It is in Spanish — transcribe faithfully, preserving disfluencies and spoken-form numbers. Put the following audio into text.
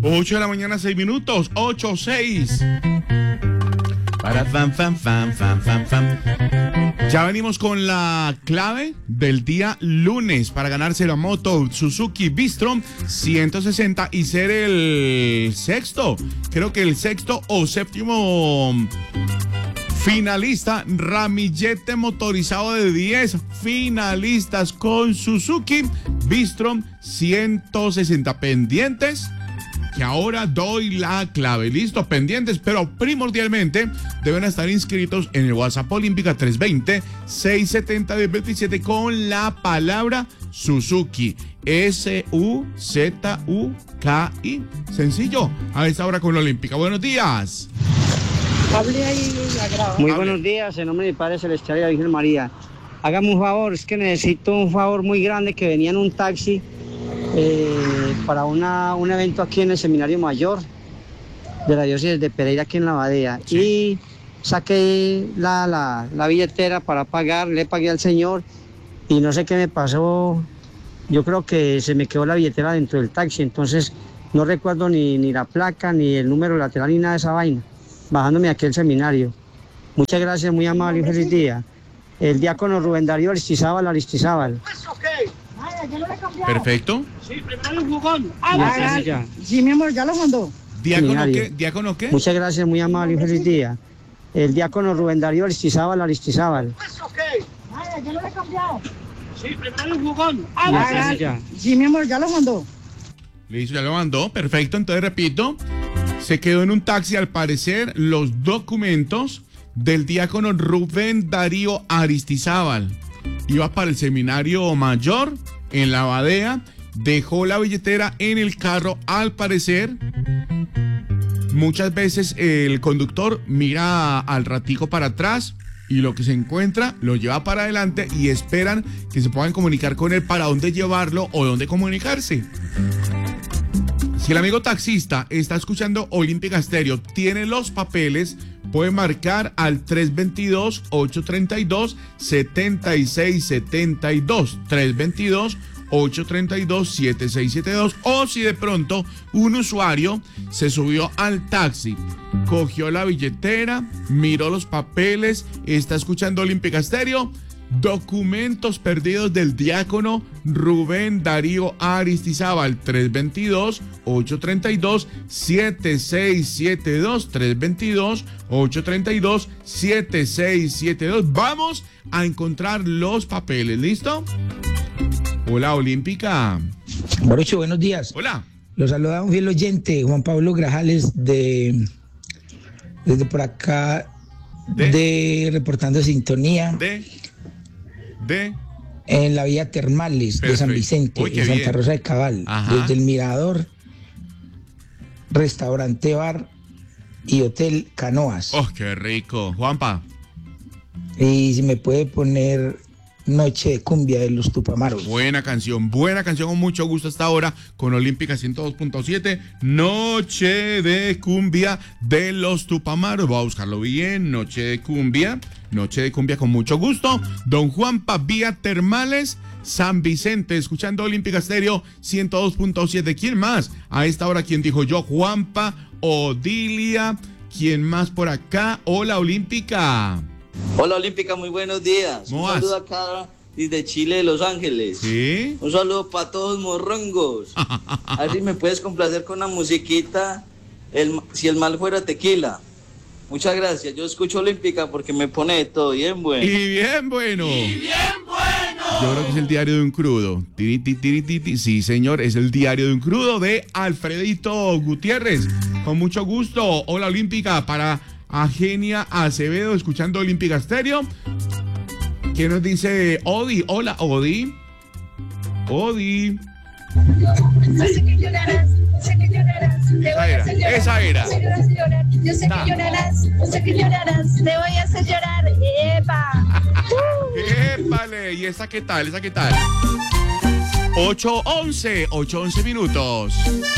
ocho de la mañana, seis minutos. ocho, seis. Para fan, fan, fan, fan, fan, fan. Ya venimos con la clave del día lunes para ganarse la moto Suzuki Bistrom ciento sesenta y ser el sexto, creo que el sexto o séptimo finalista, ramillete motorizado de diez finalistas con Suzuki Bistrom ciento sesenta pendientes. Que ahora doy la clave. Listo, pendientes, pero primordialmente deben estar inscritos en el WhatsApp Olímpica tres dos cero, seis siete cero, uno cero dos siete con la palabra Suzuki. S U Z U K I. Sencillo, a esta hora con la Olímpica. Buenos días. Muy buenos días, en nombre de mi Padre Celestial y la Virgen María. Hágame un favor, es que necesito un favor muy grande, que venía en un taxi Eh, para una, un evento aquí en el Seminario Mayor de la diócesis de Pereira, aquí en La Abadía. Sí. Y saqué la, la, la billetera para pagar, le pagué al señor y no sé qué me pasó. Yo creo que se me quedó la billetera dentro del taxi, entonces no recuerdo ni, ni la placa, ni el número lateral, ni nada de esa vaina, bajándome aquí al seminario. Muchas gracias, muy amable y feliz día. El diácono Rubén Darío Aristizábal, Aristizábal. Perfecto. Sí, primero el jugón. Ah, ya. Sí, mi amor, ya lo mandó. ¿Diácono qué? ¿Diácono qué? Muchas gracias, muy amable y feliz día. El diácono Rubén Darío Aristizábal, Aristizábal. Vaya, ya lo he cambiado. Sí, primero el jugón. Ah, ya. Sí, mi amor, ya lo mandó. Listo, ya lo mandó. Perfecto, entonces repito. Se quedó en un taxi, al parecer, los documentos del diácono Rubén Darío Aristizábal. Iba para el Seminario Mayor en La Abadía, dejó la billetera en el carro, al parecer. Muchas veces el conductor mira al ratico para atrás y lo que se encuentra lo lleva para adelante y esperan que se puedan comunicar con él para dónde llevarlo o dónde comunicarse. Si el amigo taxista está escuchando Olímpica Estéreo, tiene los papeles, puede marcar al tres dos dos, ocho tres dos, siete seis siete dos, tres dos dos, ocho tres dos, siete seis siete dos, o si de pronto un usuario se subió al taxi, cogió la billetera, miró los papeles, está escuchando Olímpica Estéreo, documentos perdidos del diácono Rubén Darío Aristizábal, tres dos dos, ocho tres dos, siete seis siete dos, tres dos dos, ocho tres dos, siete seis siete dos. Vamos a encontrar los papeles, ¿listo? Hola, Olímpica. Barucho, buenos días. Hola. Los saluda un fiel oyente, Juan Pablo Grajales, de desde por acá, de, de reportando sintonía. De De en la vía Termales. Perfecto. De San Vicente, Uy, en Santa bien. Rosa de Cabal. Ajá. Desde el Mirador, restaurante, bar y hotel Canoas. Oh, qué rico. Juanpa. Y si me puede poner Noche de Cumbia de los Tupamaros. Buena canción, buena canción, con mucho gusto hasta ahora con Olímpica ciento dos punto siete. Noche de Cumbia de los Tupamaros. Voy a buscarlo bien. Noche de Cumbia. Noche de Cumbia con mucho gusto. Don Juanpa, vía Termales, San Vicente, escuchando Olímpica Estéreo ciento dos punto siete. ¿Quién más? A esta hora, ¿quién dijo yo? Juanpa, Odilia. ¿Quién más por acá? Hola, Olímpica. Hola, Olímpica, muy buenos días. Un saludo acá desde Chile, de Los Ángeles. ¿Sí? Un saludo para todos morrongos. A ver si me puedes complacer con una musiquita, el, si el mal fuera tequila. Muchas gracias. Yo escucho Olímpica porque me pone de todo bien bueno. Y bien bueno. Y bien bueno. Yo creo que es el diario de un crudo. Tiri, tiri, tiri, tiri. Sí, señor, es el diario de un crudo de Alfredito Gutiérrez. Con mucho gusto. Hola, Olímpica, para Agenia Acevedo, escuchando Olímpica Estéreo. ¿Qué nos dice Odi? Hola, Odi. Odi. Yo sé que llorarás, sé que llorarás, te voy a hacer llorar. Esa era. Yo sé que llorarás, yo sé que llorarás, te voy a hacer llorar. ¡Epa! ¡Épale! ¿Y esa qué tal? ¿Esa qué tal? ocho once, ocho once minutos.